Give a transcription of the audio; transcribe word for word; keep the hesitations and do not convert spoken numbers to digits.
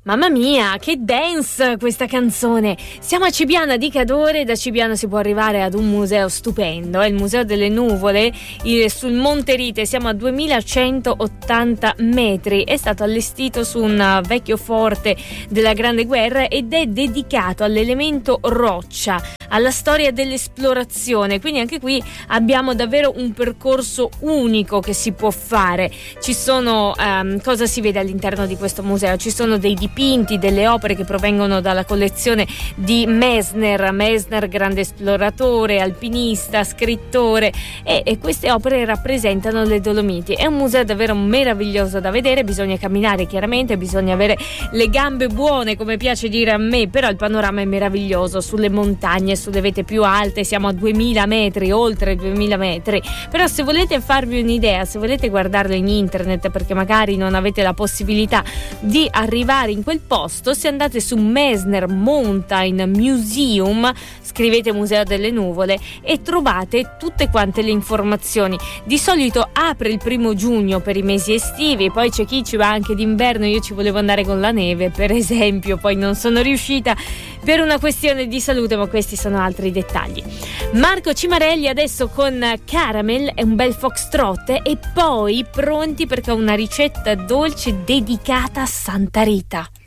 Mamma mia, che dance questa canzone! Siamo a Cibiana di Cadore, da Cibiana si può arrivare ad un museo stupendo, è il Museo delle Nuvole, sul Monte Rite, siamo a duemilacentottanta metri, è stato allestito su un vecchio forte della Grande Guerra ed è dedicato all'elemento roccia, alla storia dell'esplorazione, quindi anche qui abbiamo davvero un percorso unico che si può fare. Ci sono, um, cosa si vede all'interno di questo museo? Ci sono dei dipinti, delle opere che provengono dalla collezione di Messner, Messner grande esploratore, alpinista, scrittore, e, e queste opere rappresentano le Dolomiti. È un museo davvero meraviglioso da vedere, bisogna camminare chiaramente, bisogna avere le gambe buone come piace dire a me, però il panorama è meraviglioso sulle montagne, sulle vette più alte, siamo a duemila metri, oltre duemila metri, però se volete farvi un'idea, se volete guardarlo in internet perché magari non avete la possibilità di arrivare in quel posto, se andate su Messner Mountain Museum, scrivete Museo delle Nuvole e trovate tutte quante le informazioni. Di solito apre il primo giugno per i mesi estivi, poi c'è chi ci va anche d'inverno, io ci volevo andare con la neve per esempio, poi non sono riuscita per una questione di salute, ma questi sono altri dettagli. Marco Cimarelli adesso con Caramel e un bel foxtrot, e poi pronti perché ho una ricetta dolce dedicata a Santa Rita.